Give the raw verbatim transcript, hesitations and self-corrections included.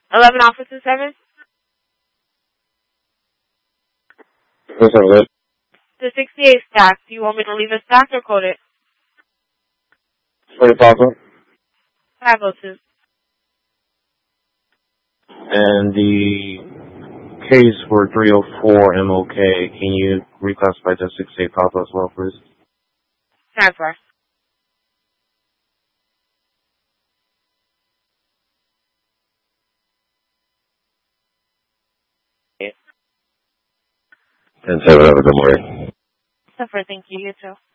eleven Officer seven? What's up, Liz? The sixty-eight stock. Do you want me to leave it stocked or code it? forty Papa. five oh two. And the case for three oh four M O K, can you reclassify to sixty-eight Papa as well, please? Transfer. ten seven, have a good morning. Suffer, thank you. You too.